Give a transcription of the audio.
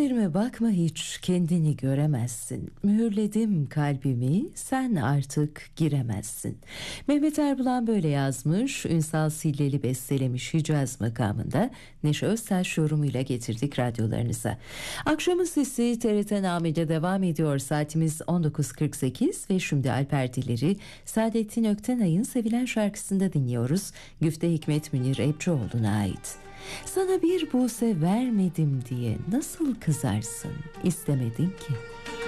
Gözlerime bakma hiç, kendini göremezsin. Mühürledim kalbimi, sen artık giremezsin. Mehmet Erbulan böyle yazmış. Ünsal Silleli bestelemiş Hicaz makamında. Neşe Öztaş yorumuyla getirdik radyolarınıza. Akşamın Sesi TRT Name'de devam ediyor. Saatimiz 19.48 ve şimdi Alper Diler'i Saadettin Öktenay'ın sevilen şarkısında dinliyoruz. Güfte Hikmet Münir Ebcioğlu'na ait. Sana bir buse vermedim diye nasıl kızarsın, istemedin ki.